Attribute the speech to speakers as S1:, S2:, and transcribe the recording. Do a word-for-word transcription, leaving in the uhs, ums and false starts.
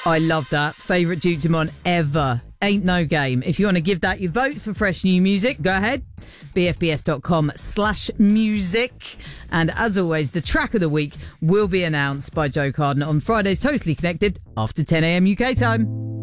S1: I love that. Favourite Duke Dumont ever. Ain't no game. If you want to give that your vote for fresh new music, go ahead. bfbs.com slash music. And as always, the track of the week will be announced by Joe Carden on Friday's Totally Connected after ten a.m. U K time.